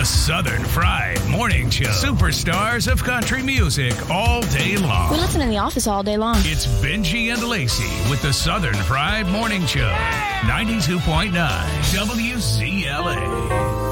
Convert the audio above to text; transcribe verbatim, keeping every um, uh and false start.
The Southern Fried Morning Show. Superstars of country music all day long. We listen in the office all day long. It's Benji and Lacey with the Southern Fried Morning Show. ninety-two point nine W Z L A.